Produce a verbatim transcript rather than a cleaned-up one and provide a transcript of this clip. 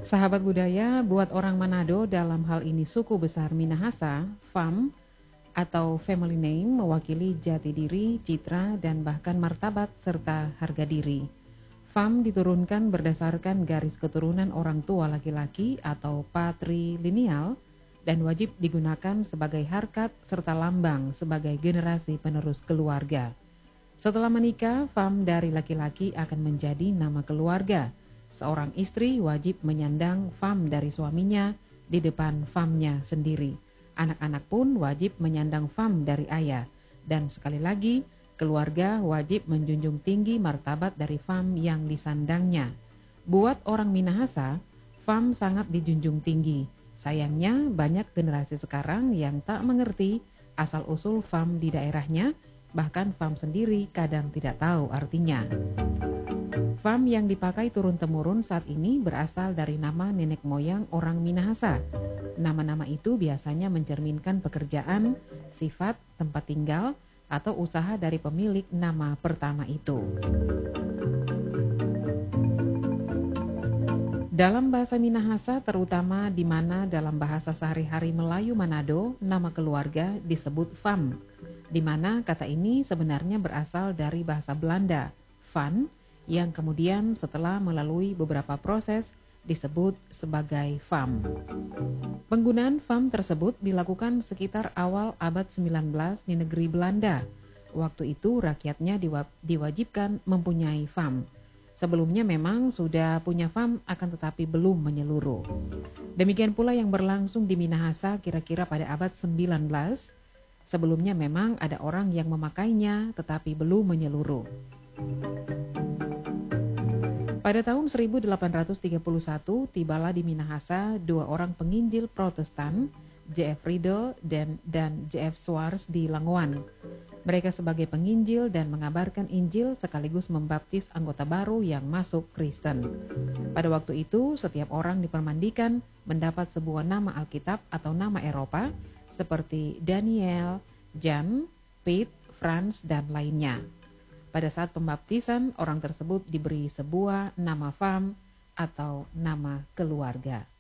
Sahabat budaya, buat orang Manado dalam hal ini suku besar Minahasa, Fam atau family name mewakili jati diri, citra, dan bahkan martabat serta harga diri. Fam diturunkan berdasarkan garis keturunan orang tua laki-laki atau patrilineal dan wajib digunakan sebagai harkat serta lambang sebagai generasi penerus keluarga. Setelah menikah, Fam dari laki-laki akan menjadi nama keluarga. Seorang istri wajib menyandang Fam dari suaminya di depan Famnya sendiri. Anak-anak pun wajib menyandang Fam dari ayah. Dan sekali lagi, keluarga wajib menjunjung tinggi martabat dari Fam yang disandangnya. Buat orang Minahasa, Fam sangat dijunjung tinggi. Sayangnya banyak generasi sekarang yang tak mengerti asal-usul Fam di daerahnya, bahkan Fam sendiri kadang tidak tahu artinya. Fam yang dipakai turun-temurun saat ini berasal dari nama nenek moyang orang Minahasa. Nama-nama itu biasanya mencerminkan pekerjaan, sifat, tempat tinggal, atau usaha dari pemilik nama pertama itu. Dalam bahasa Minahasa, terutama di mana dalam bahasa sehari-hari Melayu Manado, nama keluarga disebut Fam, di mana kata ini sebenarnya berasal dari bahasa Belanda, van, yang kemudian setelah melalui beberapa proses disebut sebagai Fam. Penggunaan Fam tersebut dilakukan sekitar awal abad sembilan belas di negeri Belanda. Waktu itu rakyatnya diwajibkan mempunyai Fam. Sebelumnya memang sudah punya Fam akan tetapi belum menyeluruh. Demikian pula yang berlangsung di Minahasa kira-kira pada abad sembilan belas. Sebelumnya memang ada orang yang memakainya tetapi belum menyeluruh. Pada tahun seribu delapan ratus tiga puluh satu, tibalah di Minahasa dua orang penginjil Protestan, J F Riddle dan, dan J F Swartz di Langowan. Mereka sebagai penginjil dan mengabarkan Injil sekaligus membaptis anggota baru yang masuk Kristen. Pada waktu itu, setiap orang dipermandikan mendapat sebuah nama Alkitab atau nama Eropa seperti Daniel, Jan, Pete, Franz, dan lainnya. Pada saat pembaptisan, orang tersebut diberi sebuah nama Fam atau nama keluarga.